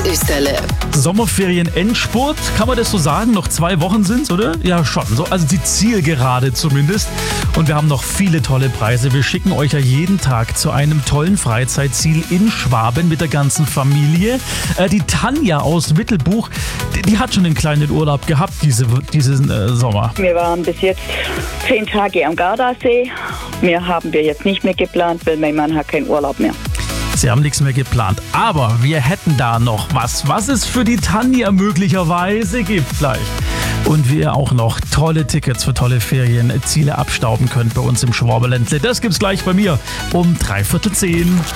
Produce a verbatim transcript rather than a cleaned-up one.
Österle. Sommerferien-Endspurt, kann man das so sagen? Noch zwei Wochen sind's, oder? Ja, schon. So, also die Zielgerade zumindest. Und wir haben noch viele tolle Preise. Wir schicken euch ja jeden Tag zu einem tollen Freizeitziel in Schwaben mit der ganzen Familie. Äh, die Tanja aus Mittelbuch, die, die hat schon einen kleinen Urlaub gehabt diese, diesen äh, Sommer. Wir waren bis jetzt zehn Tage am Gardasee. Mehr haben wir jetzt nicht mehr geplant, weil mein Mann hat keinen Urlaub mehr. Sie haben nichts mehr geplant, aber wir hätten da noch was, was es für die Tanja möglicherweise gibt gleich. Und wie ihr auch noch tolle Tickets für tolle Ferienziele abstauben könnt bei uns im Schwaberländle. Das gibt's gleich bei mir um dreiviertel zehn.